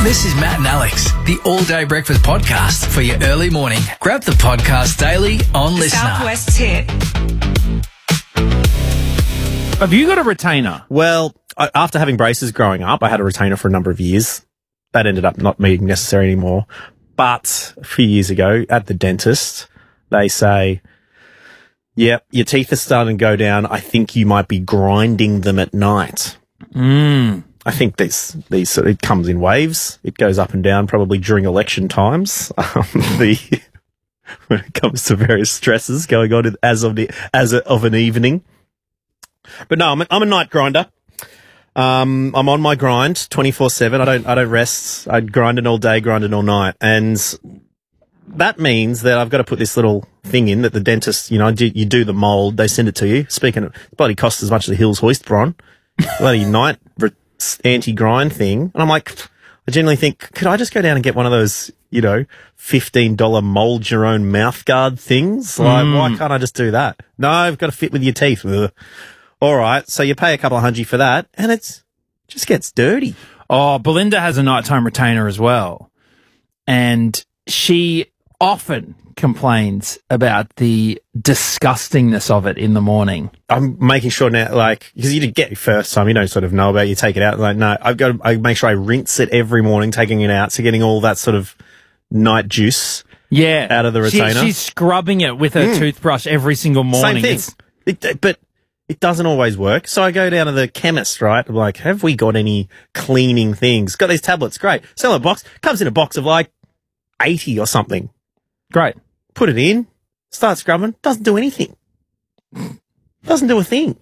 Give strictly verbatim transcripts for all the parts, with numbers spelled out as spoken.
This is Matt and Alex, the All Day Breakfast Podcast for your early morning. Grab the podcast daily on Listener. Southwest's hit. Have you got a retainer? Well, I, after having braces growing up, I had a retainer for a number of years. That ended up not being necessary anymore. But a few years ago at the dentist, they say, yep, your teeth are starting to go down. I think you might be grinding them at night. Mm. I think this, these, sort of- it comes in waves. It goes up and down probably during election times. Um, the, when it comes to various stresses going on in- as of the, as a, of an evening. But no, I'm a, I'm a night grinder. Um, I'm on my grind twenty-four seven. I don't, I don't rest. I grind it all day, grind it all night. And that means that I've got to put this little thing in that the dentist, you know, do, you do the mold, they send it to you. Speaking of, it bloody costs as much as the Hills hoist bron. Bloody night re- anti-grind thing. And I'm like, I generally think, could I just go down and get one of those, you know, fifteen dollars mold your own mouth guard things? Like, Mm. why can't I just do that? No, I've got to fit with your teeth. Ugh. All right. So you pay a couple of hundred for that and it's just gets dirty. Oh, Belinda has a nighttime retainer as well. And she often complains about the disgustingness of it in the morning. I'm making sure now, like, because you didn't get it first time, you don't sort of know about it, you take it out. Like, no, I've got to I make sure I rinse it every morning, taking it out. So getting all that sort of night juice Yeah. out of the She- retainer. she's scrubbing it with her Mm. toothbrush every single morning. Same thing. It's- It, but it doesn't always work. So I go down to the chemist, right? I'm like, have we got any cleaning things? Got these tablets. Great. Sell a box. Comes in a box of like eighty or something. Great. Put it in. Start scrubbing. Doesn't do anything. Doesn't do a thing.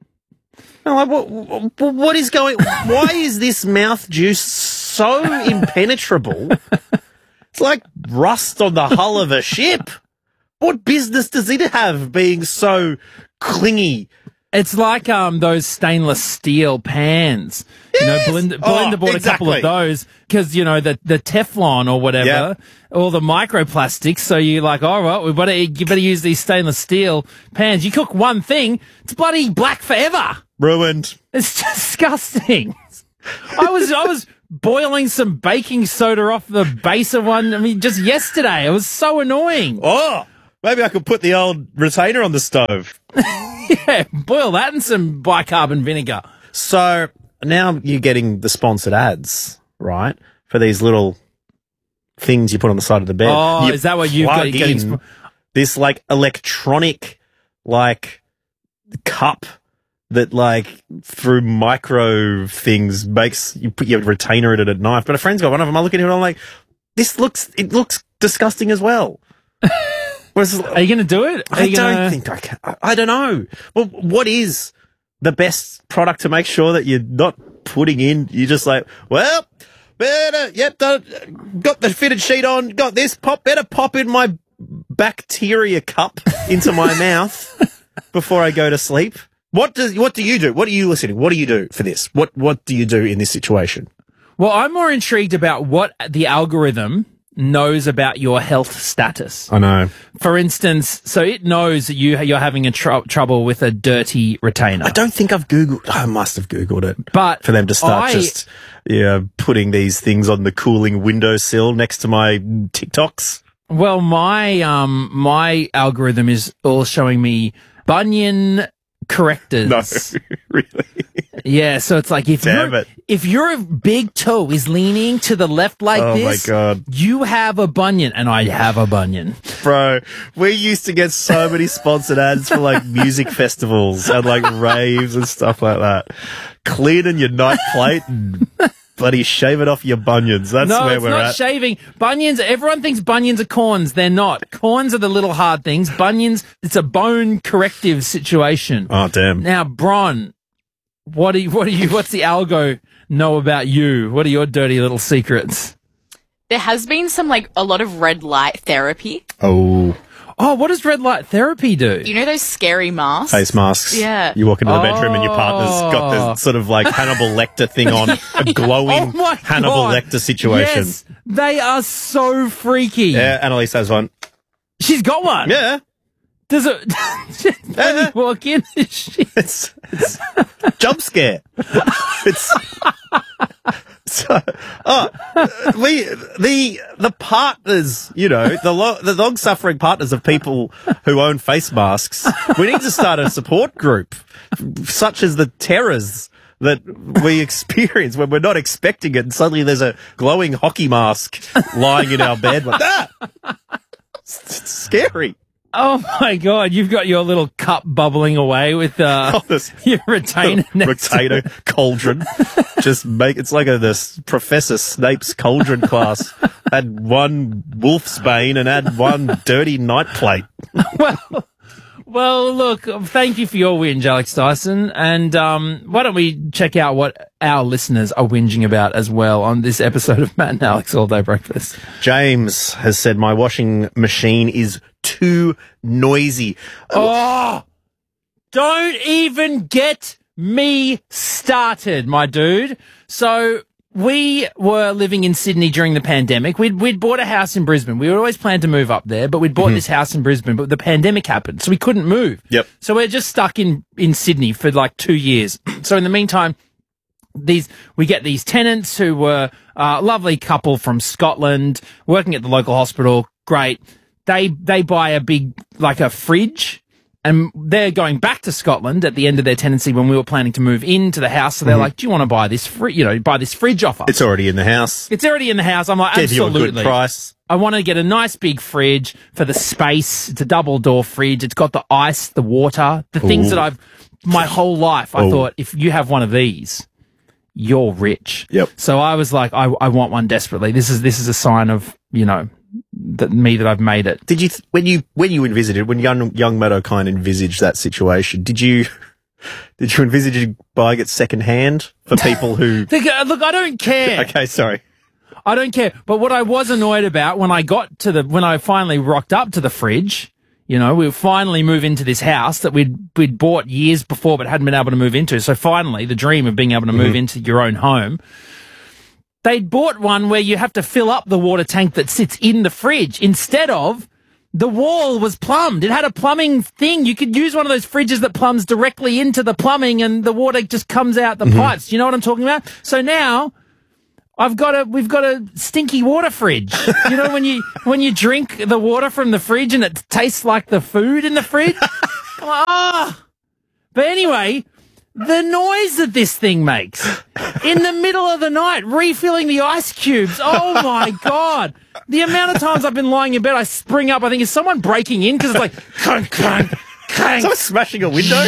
I'm like, what, what, what is going, why is this mouth juice so impenetrable? It's like rust on the hull of a ship. What business does it have being so clingy? It's like um those stainless steel pans. You know, Yes! Belinda, Oh, Belinda bought a couple exactly. of those because, you know, the, the Teflon or whatever, Yeah. all the microplastics. So you're like, all right, we better, you better use these stainless steel pans. You cook one thing, it's bloody black forever. Ruined. It's disgusting. I was, I was boiling some baking soda off the base of one. I mean, just yesterday. It was so annoying. Oh, maybe I could put the old retainer on the stove. Yeah, boil that in some bicarbonate vinegar. So now you're getting the sponsored ads, right? For these little things you put on the side of the bed. Oh, You is that what you've got? plug You're getting in sp- this like electronic, like cup that like through micro things makes you put your retainer in it at night. But a friend's got one of them. I look at it and I'm like, this looks, it looks disgusting as well. Whereas, Are you going to do it? Are I you don't gonna- think I can. I, I don't know. Well, what is the best product to make sure that you're not putting in? You're just like, well, better, yep, done, got the fitted sheet on, got this, pop, better pop in my bacteria cup into my mouth before I go to sleep. What does, what do you do? What are you listening? What do you do for this? What, what do you do in this situation? Well, I'm more intrigued about what the algorithm knows about your health status. I know. For instance, so it knows that you, you're having a tr- trouble with a dirty retainer. I don't think I've Googled, I must have Googled it. But for them to start I- just, yeah, putting these things on the cooling windowsill next to my TikToks. Well, my um my algorithm is all showing me bunion correctors. No, really. Yeah, so it's like if Damn your it. if your big toe is leaning to the left like Oh, my this, God. you have a bunion, and I have a bunion. Bro, we used to get so many sponsored ads for like music festivals and like raves and stuff like that. Cleaning your night plate and bloody shaving off your bunions. That's No, where it's we're not at. shaving. Bunions, everyone thinks bunions are corns. They're not. Corns are the little hard things. Bunions, it's a bone corrective situation. Oh, damn. Now, Bron, what do you, what do you, what's the algo know about you? What are your dirty little secrets? There has been some, like, a lot of red light therapy. Oh, Oh, what does red light therapy do? You know those scary masks? face masks. Yeah. You walk into the bedroom and your partner's got Oh. this sort of like Hannibal Lecter thing on, a glowing Oh my Hannibal God. Lecter situation. Yes, they are so freaky. Yeah, Annalise has one. She's got one. Yeah. Does it? When Yeah. you walk in, she, It's, it's jump scare. It's So, oh, we the the partners, you know, the lo- the long suffering partners of people who own face masks. We need to start a support group, such as the terrors that we experience when we're not expecting it, and suddenly there's a glowing hockey mask lying in our bed. Like, ah! It's, it's scary. Oh my God! You've got your little cup bubbling away with uh, Oh, this your retainer. next to retainer cauldron. Just make it's like a this Professor Snape's cauldron class. Add one wolf's bane and add one dirty night plate. Well, well, look, thank you for your whinge, Alex Dyson. And um, why don't we check out what our listeners are whinging about as well on this episode of Matt and Alex All Day Breakfast. James has said my washing machine is too noisy. Oh, don't even get me started, my dude. So we were living in Sydney during the pandemic. We'd, we'd bought a house in Brisbane. We were always planned to move up there, but we'd bought mm-hmm. this house in Brisbane, but the pandemic happened, so we couldn't move. Yep. So we're just stuck in, in Sydney for like two years. So in the meantime, these we get these tenants who were a lovely couple from Scotland working at the local hospital. Great. They they buy a big, like a fridge, and they're going back to Scotland at the end of their tenancy when we were planning to move into the house. So they're mm-hmm. like, do you want to buy this fri- you know, buy this fridge off us? It's already in the house. It's already in the house. I'm like, Give absolutely. you a good price. I want to get a nice big fridge for the space. It's a double door fridge. It's got the ice, the water, the things Ooh. that I've, my whole life, I Ooh. thought, if you have one of these, you're rich. Yep. So I was like, I, I want one desperately. This is, this is a sign of, you know, that me that I've made it. Did you th- when you when you envisaged it, when young young Meadow kind of envisaged that situation? Did you did you envisage buying it second hand for people who? Look, I don't care. Okay, sorry. I don't care. But what I was annoyed about when I got to the when I finally rocked up to the fridge, you know, we finally move into this house that we'd we'd bought years before but hadn't been able to move into. So finally, the dream of being able to move mm-hmm. into your own home. They'd bought one where you have to fill up the water tank that sits in the fridge instead of the wall was plumbed. It had a plumbing thing. You could use one of those fridges that plumbs directly into the plumbing and the water just comes out the mm-hmm. pipes. Do you know what I'm talking about? So now I've got a, we've got a stinky water fridge. You know, when you, when you drink the water from the fridge and it tastes like the food in the fridge. Ah, oh. But anyway, the noise that this thing makes in the middle of the night, refilling the ice cubes. Oh my God. The amount of times I've been lying in bed, I spring up. I think, is someone breaking in? Because it's like, clunk, clunk, clunk. Someone smashing a window?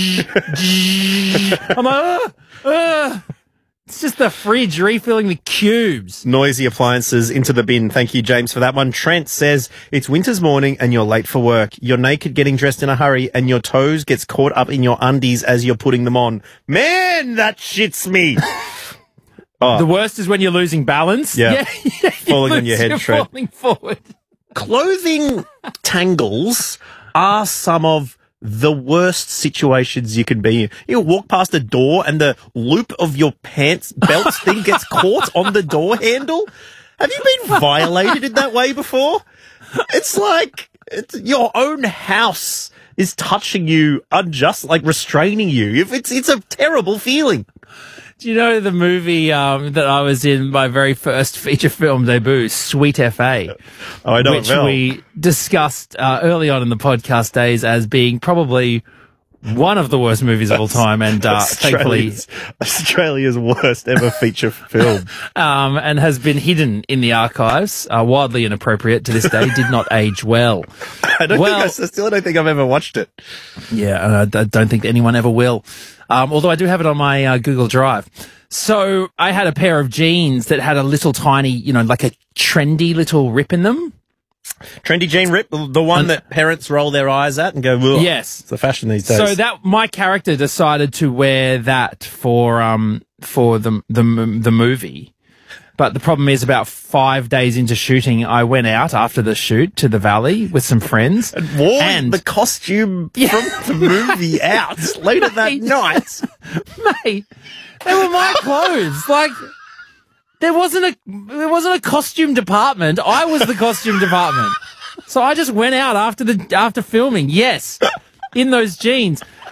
I'm like, uh, uh. It's just the fridge refilling the cubes. Noisy appliances into the bin. Thank you, James, for that one. Trent says, it's winter's morning and you're late for work. You're naked getting dressed in a hurry and your toes gets caught up in your undies as you're putting them on. Man, that shits me. Oh. The worst is when you're losing balance. Yeah. yeah, yeah falling on your head, you're Trent. Falling forward. Clothing tangles are some of the worst situations you can be in. You walk past a door and the loop of your pants belt thing gets caught on the door handle. Have you been violated in that way before? It's like it's your own house is touching you unjust, like restraining you. If it's it's a terrible feeling. Do you know the movie um, that I was in, my very first feature film debut, Sweet F A? Oh, I know which it well. we discussed uh, early on in the podcast days as being probably one of the worst movies of all time, and uh, thankfully Australia's worst ever feature film, um, and has been hidden in the archives, uh, wildly inappropriate to this day. Did not age well. I don't well, think I, I still don't think I've ever watched it. Yeah, and I, I don't think anyone ever will. Um, although I do have it on my uh, Google Drive. So I had a pair of jeans that had a little tiny, you know, like a trendy little rip in them. Trendy jean rip, the one and, that parents roll their eyes at and go, ugh. Yes. It's the fashion these days. So that, my character decided to wear that for, um, for the, the, the movie. But the problem is, about five days into shooting, I went out after the shoot to the valley with some friends. And wore and, the costume yeah, from the movie out later that night. Mate, they were my clothes. Like, there wasn't a, there wasn't a costume department. I was the costume department. So I just went out after the, after filming. Yes. In those jeans.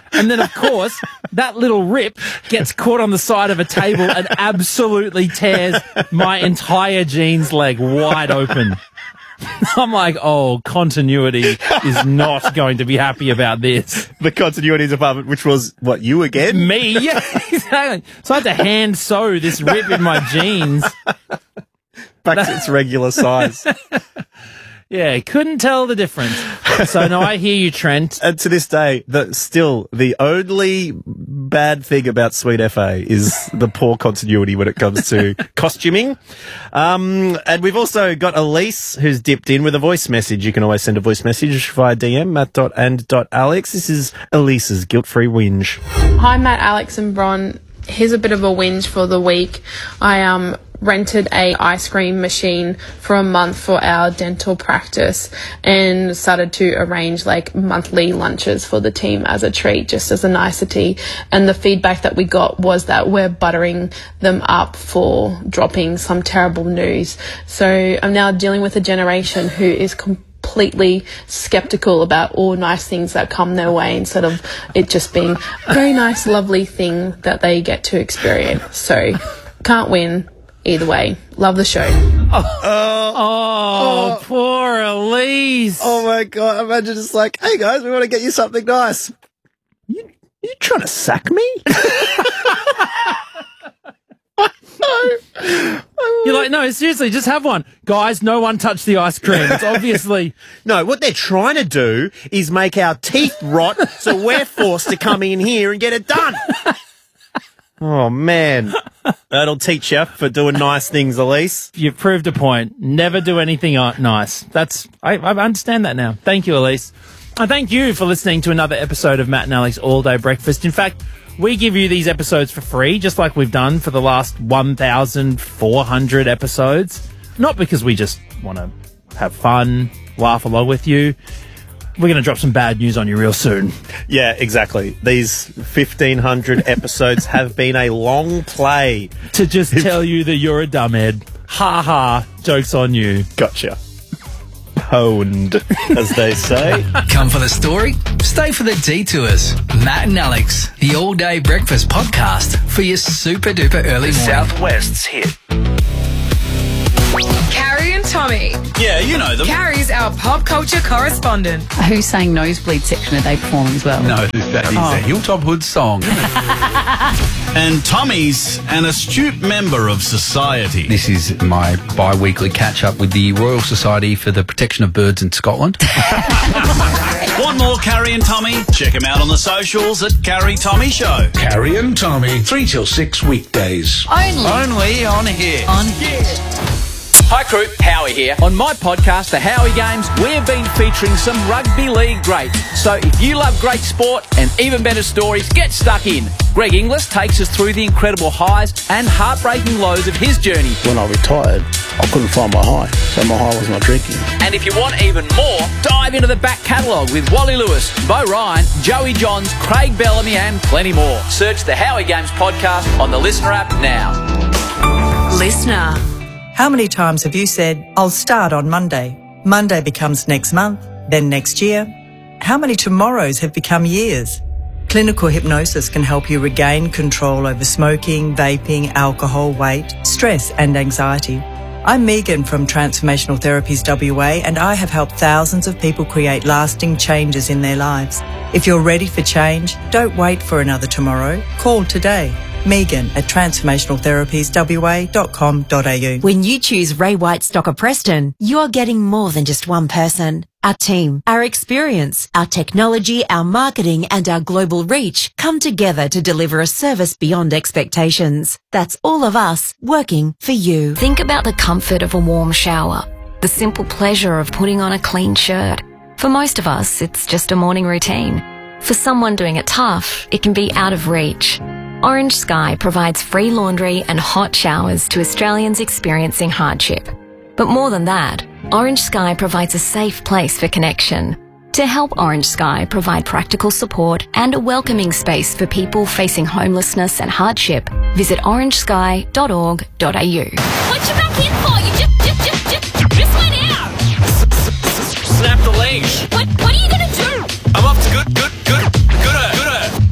And then, of course, that little rip gets caught on the side of a table and absolutely tears my entire jeans leg wide open. I'm like, oh, continuity is not going to be happy about this. The continuity department, which was, what, you again? Me? Yeah, exactly. So I had to hand sew this rip in my jeans. Back to its regular size. Yeah, couldn't tell the difference. So no, I hear you, Trent. And to this day, the, still, the only bad thing about Sweet F A is the poor continuity when it comes to costuming. Um, and we've also got Elise, who's dipped in with a voice message. You can always send a voice message via D M, matt.and.alex. This is Elise's guilt-free whinge. Hi, Matt, Alex and Bron. Here's a bit of a whinge for the week. I um rented a ice cream machine for a month for our dental practice and started to arrange like monthly lunches for the team as a treat, just as a nicety. And the feedback that we got was that we're buttering them up for dropping some terrible news. So I'm now dealing with a generation who is completely skeptical about all nice things that come their way instead of it just being a very nice, lovely thing that they get to experience. So can't win. Either way, love the show. Oh, oh, oh, poor Elise. Oh my God, imagine it's like, hey guys, we want to get you something nice. You, you trying to sack me? You're like, no, seriously, just have one. Guys, no one touch the ice cream. It's obviously... No, what they're trying to do is make our teeth rot, so we're forced to come in here and get it done. Oh, man. That'll teach you for doing nice things, Elise. You've proved a point. Never do anything uh, nice. That's I, I understand that now. Thank you, Elise. And thank you for listening to another episode of Matt and Alex All Day Breakfast. In fact, we give you these episodes for free, just like we've done for the last one thousand four hundred episodes. Not because we just want to have fun, laugh along with you. We're going to drop some bad news on you real soon. Yeah, exactly. These fifteen hundred episodes have been a long play. To just tell you that you're a dumbhead. Ha ha. Joke's on you. Gotcha. Pwned, as they say. Come for the story, stay for the detours. Matt and Alex, the All Day Breakfast podcast for your super duper early morning. Southwest's hit. Carrie and Tommy. Yeah, you know them. Carrie's our pop culture correspondent. Who's saying Nosebleed section are they performing as well? No, that is Oh. a Hilltop Hood song. And Tommy's an astute member of society. This is my bi-weekly catch-up with the Royal Society for the Protection of Birds in Scotland. Want more Carrie and Tommy? Check them out on the socials at Carrie Tommy Show. Carrie and Tommy, three till six weekdays. Only Only on here. on Hi crew, Howie here. On my podcast, The Howie Games, we have been featuring some rugby league greats. So if you love great sport and even better stories, get stuck in. Greg Inglis takes us through the incredible highs and heartbreaking lows of his journey. When I retired, I couldn't find my high, so my high was not drinking. And if you want even more, dive into the back catalogue with Wally Lewis, Bo Ryan, Joey Johns, Craig Bellamy and plenty more. Search The Howie Games podcast on the Listener app now. Listener. How many times have you said, I'll start on Monday? Monday becomes next month, then next year. How many tomorrows have become years? Clinical hypnosis can help you regain control over smoking, vaping, alcohol, weight, stress and anxiety. I'm Megan from Transformational Therapies W A and I have helped thousands of people create lasting changes in their lives. If you're ready for change, don't wait for another tomorrow. Call today. Megan at transformational therapies w a dot com dot a u. When you choose Ray White Stocker Preston, you're getting more than just one person. Our team, our experience, our technology, our marketing and our global reach come together to deliver a service beyond expectations. That's all of us working for you. Think about the comfort of a warm shower, the simple pleasure of putting on a clean shirt. For most of us, it's just a morning routine. For someone doing it tough, it can be out of reach. Orange Sky provides free laundry and hot showers to Australians experiencing hardship. But more than that, Orange Sky provides a safe place for connection. To help Orange Sky provide practical support and a welcoming space for people facing homelessness and hardship, visit orange sky dot org dot a u. What you back in for? You just, just, just, just, just went out. Snap the leash. What, what are you going to do? I'm up to good, good, good, gooder, gooder.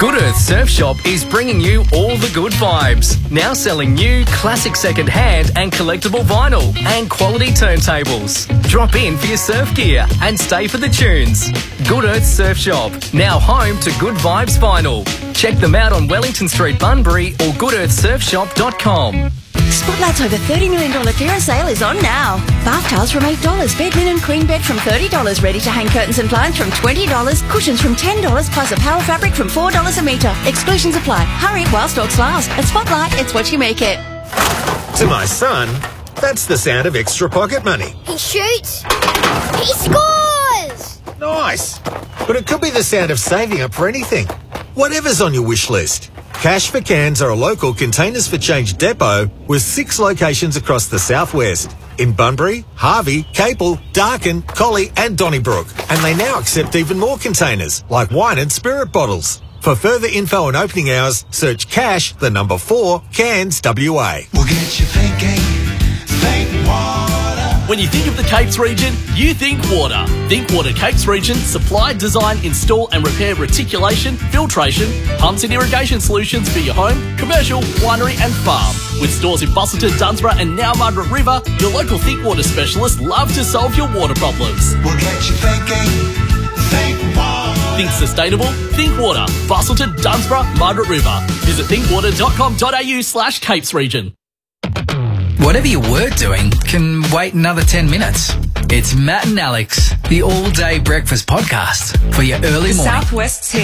Good Earth Surf Shop is bringing you all the good vibes. Now selling new, classic second-hand and collectible vinyl and quality turntables. Drop in for your surf gear and stay for the tunes. Good Earth Surf Shop, now home to Good Vibes Vinyl. Check them out on Wellington Street, Bunbury or good earth surf shop dot com. Spotlight's over thirty million dollars clearance sale is on now. Bath towels from eight dollars, bed linen queen bed from thirty dollars, ready-to-hang curtains and blinds from twenty dollars, cushions from ten dollars, plus a power fabric from four dollars a metre. Exclusions apply. Hurry while stocks last. At Spotlight, it's what you make it. To my son, that's the sound of extra pocket money. He shoots. He scores! Nice. But it could be the sound of saving up for anything. Whatever's on your wish list. Cash for Cans are a local Containers for Change depot with six locations across the southwest. In Bunbury, Harvey, Capel, Darkin, Collie and Donnybrook. And they now accept even more containers, like wine and spirit bottles. For further info and opening hours, search Cash, the number four, Cans W A. We'll get you thinking, think water. When you think of the Capes region, you think water. Think Water Capes region supply, design, install and repair reticulation, filtration, pumps and irrigation solutions for your home, commercial, winery and farm. With stores in Busselton, Dunsborough and now Margaret River, your local Think Water specialists love to solve your water problems. We'll get you thinking, think water. Think sustainable? Think water. Busselton, Dunsborough, Margaret River. Visit think water dot com dot a u slash Capes region. Whatever you were doing can wait another ten minutes. It's Matt and Alex, the all-day breakfast podcast for your early morning. Southwest's